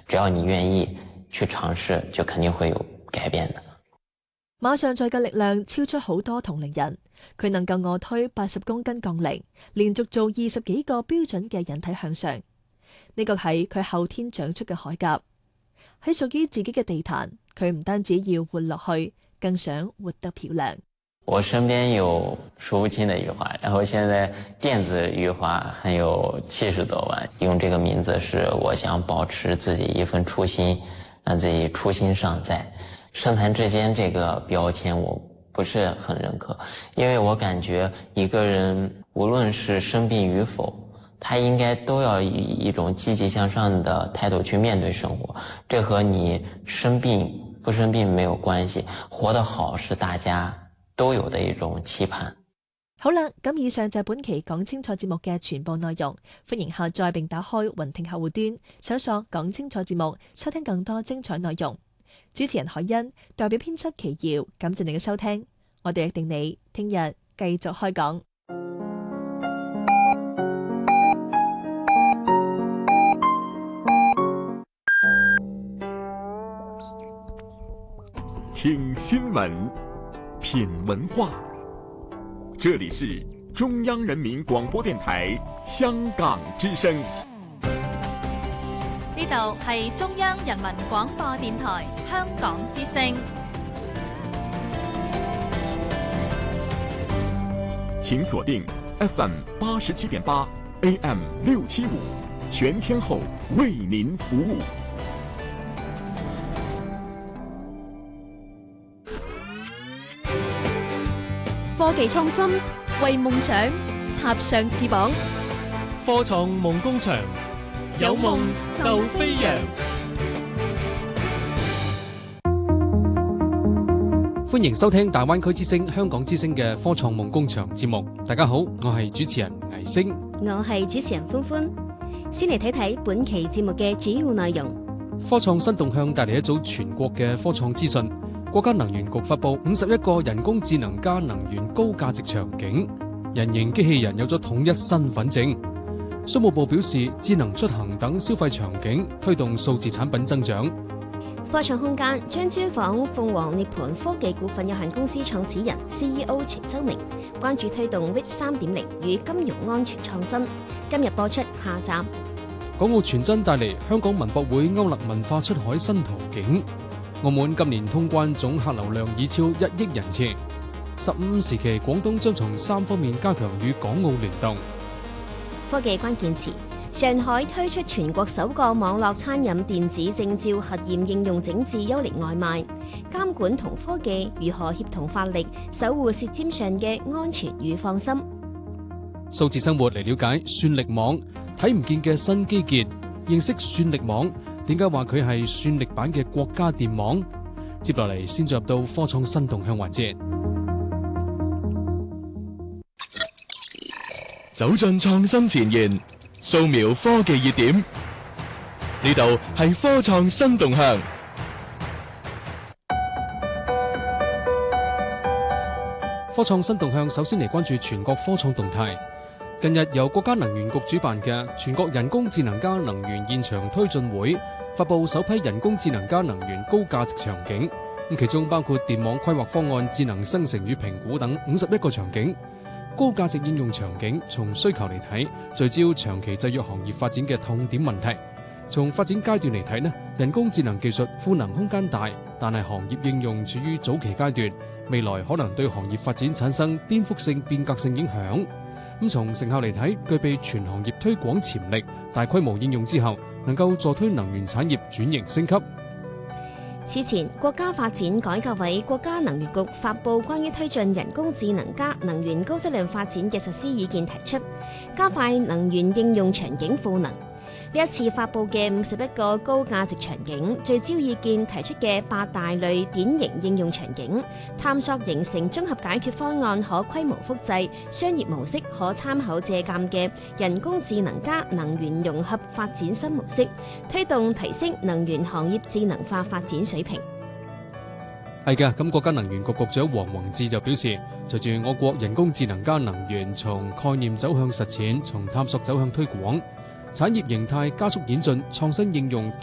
只要你願意去嘗試，就肯定會有改變的。 馬上在嘅力量超出好多同齡人，佢能夠臥推80公斤槓鈴，連續做20幾個標準嘅引體向上。呢個係佢後天長出嘅鎧甲，喺屬於自己嘅地壇，佢唔單止要活落去，更想活得漂亮。 我身邊有數不清的羽華，然後現在電子羽華還有70多萬。用這個名字是我想保持自己一份初心，讓自己初心尚在。身殘志堅這個標籤我不是很認可，因為我感覺一個人無論是生病與否，他應該都要以一種積極向上的態度去面對生活。這和你生病不生病沒有關係，活得好是大家都有的一種期盼。 好啦，咁以上就係本期講清楚節目嘅全部內容。歡迎下載並打開雲聽客戶端，搜索講清楚節目，收聽更多精彩內容。主持人海欣，代表編輯奇瑤，感謝你嘅收聽。我哋約定你聽日繼續開講。 聽新聞，品文化。這裡是中央人民廣播電台香港之聲。 呢度係中央人民廣播電台香港之聲。 請鎖定 FM 87.8 AM 675，全天候為您服務。 科技創新，為夢想插上翅膀。 科創夢工場，有夢就飛揚。歡迎收聽大灣區之聲、香港之聲嘅科創夢工場節目。大家好，我係主持人倪星， 我係主持人歡歡。先嚟睇睇本期節目嘅主要內容。 科創新動向帶嚟一組全國嘅科創資訊。國家能源局發布51個人工智能加能源高價值場景，人形機器人有咗統一身份證。商務部表示，智能出行等消費場景推動數字產品增長。 科創空間將專訪鳳凰涅槃科技股份有限公司創始人 CEO 全周明，關注推動 Web 3.0與金融安全創新。今日播出下集。 港澳傳真帶嚟香港文博會歐勒文化出海新途徑。澳門今年通關總客流量已超1億人次。15時期，廣東將從3方面加強與港澳聯動。 科技關鍵詞：上海推出全國首個網絡餐飲電子證照核驗應用整治幽靈外賣。監管同科技如何協同發力，守護舌尖上嘅安全與放心。 數字生活嚟了解算力網，睇唔見嘅新基建，認識算力網。點解話佢係算力版嘅國家電網？接落嚟先進入到科創新動向環節， 走進創新前沿，掃描科技熱點。呢度係科創新動向。 科創新動向首先嚟關注全國科創動態。近日由國家能源局主辦嘅全國人工智能加能源現場推進會發佈首批人工智能加能源高價值場景，其中包括電網規劃方案、智能生成與評估等51個場景。高價值應用場景從需求嚟睇，聚焦長期制約行業發展嘅痛點問題。從發展階段嚟睇呢，人工智能技術賦能空間大，但係行業應用處於早期階段，未來可能對行業發展產生顛覆性、變革性影響。咁從成效嚟睇，具備全行業推廣潛力，大規模應用之後，能夠助推能源產業轉型升級。 此前，國家發展改革委、國家能源局發布關於推進人工智能加能源高質量發展嘅實施意見，提出加快能源應用場景賦能。呢一次發布嘅51個高價值場景，聚焦意見提出嘅8大類典型應用場景，探索形成綜合解決方案可規模複製、商業模式可參考借鑑嘅人工智能加能源融合發展新模式，推動提升能源行業智能化發展水平。 係嘅，咁國家能源局局長黃宏志就表示，隨住我國人工智能加能源從概念走向實踐，從探索走向推廣，產業形態加速演進，創新應用